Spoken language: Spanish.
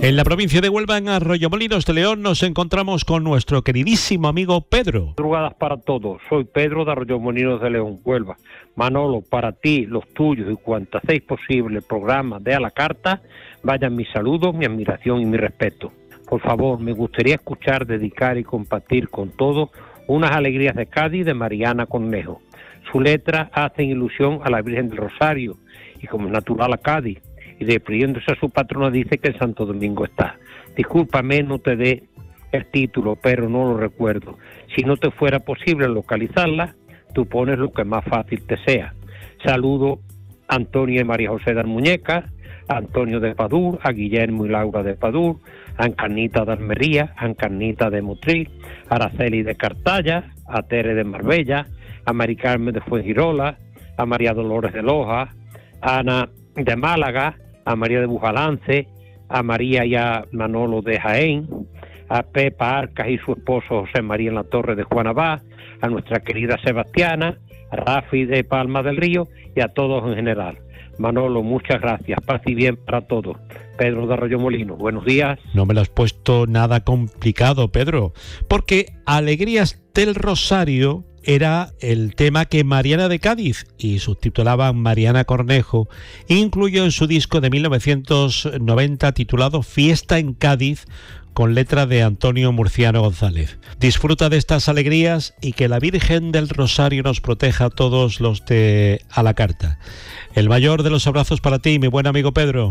En la provincia de Huelva, en Arroyomolinos de León, nos encontramos con nuestro queridísimo amigo Pedro. Madrugadas para todos, soy Pedro de Arroyomolinos de León, Huelva. Manolo, para ti, los tuyos y cuanto hacéis posible el programa de A la Carta, vayan mis saludos, mi admiración y mi respeto. Por favor, me gustaría escuchar, dedicar y compartir con todos unas alegrías de Cádiz de Mariana Cornejo. Su letra hace ilusión a la Virgen del Rosario y como es natural a Cádiz, y refiriéndose a su patrona dice que en Santo Domingo está. Discúlpame, no te dé el título, pero no lo recuerdo. Si no te fuera posible localizarla, tú pones lo que más fácil te sea. Saludo a Antonio y María José de Almuñeca, a Antonio de Padur, a Guillermo y Laura de Padur, a Encarnita de Almería, a Encarnita de Motril, a Araceli de Cartaya, a Tere de Marbella, a Mari Carmen de Fuengirola, a María Dolores de Loja, a Ana de Málaga, a María de Bujalance, a María y a Manolo de Jaén, a Pepa Arcas y su esposo José María en la Torre de Juanabá, a nuestra querida Sebastiana, a Rafi de Palma del Río y a todos en general. Manolo, muchas gracias, paz y bien para todos. Pedro de Arroyomolinos, buenos días. No me lo has puesto nada complicado, Pedro, porque Alegrías del Rosario era el tema que Mariana de Cádiz, y subtitulaban Mariana Cornejo, incluyó en su disco de 1990 titulado Fiesta en Cádiz, con letra de Antonio Murciano González. Disfruta de estas alegrías y que la Virgen del Rosario nos proteja a todos los de A la Carta. El mayor de los abrazos para ti, mi buen amigo Pedro.